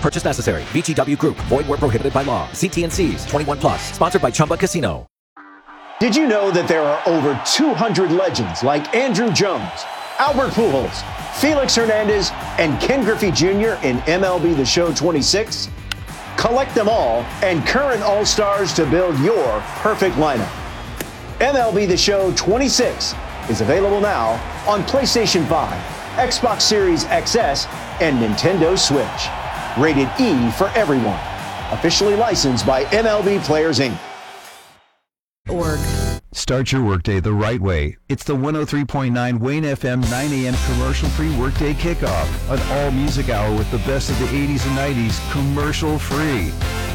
purchase necessary. VGW Group. Void where prohibited by law. See T&Cs. 21 plus. Sponsored by Chumba Casino. Did you know that there are over 200 legends like Andrew Jones, Albert Pujols, Felix Hernandez, and Ken Griffey Jr. in MLB The Show 26? Collect them all and current All-Stars to build your perfect lineup. MLB The Show 26 is available now on PlayStation 5, Xbox Series XS, and Nintendo Switch. Rated E for everyone. Officially licensed by MLB Players, Inc. Start your workday the right way. It's the 103.9 Wayne FM 9 a.m. commercial-free workday kickoff. An all-music hour with the best of the 80s and 90s commercial-free.